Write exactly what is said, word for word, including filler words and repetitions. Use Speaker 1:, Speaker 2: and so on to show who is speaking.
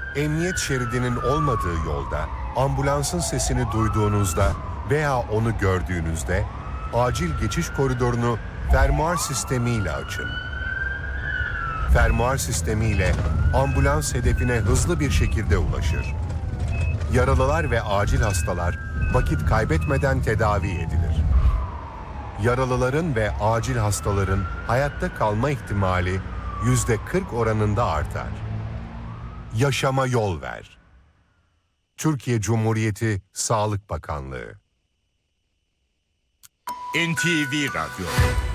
Speaker 1: Emniyet şeridinin olmadığı yolda ambulansın sesini duyduğunuzda veya onu gördüğünüzde acil geçiş koridorunu fermuar sistemiyle açın. Fermuar sistemiyle ambulans hedefine hızlı bir şekilde ulaşır. Yaralılar ve acil hastalar vakit kaybetmeden tedavi edilir. Yaralıların ve acil hastaların hayatta kalma ihtimali yüzde kırk oranında artar. Yaşama yol ver. Türkiye Cumhuriyeti Sağlık Bakanlığı.
Speaker 2: N T V Radyo